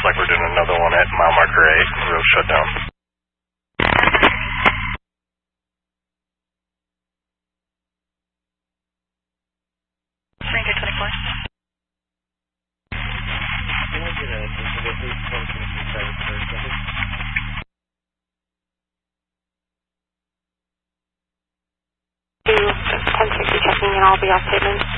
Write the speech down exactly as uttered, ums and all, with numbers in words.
looks like we're doing another one at mile marker eight. We'll shut down. Ranger twenty-four. ten sixty checking in, I'll be off pavement.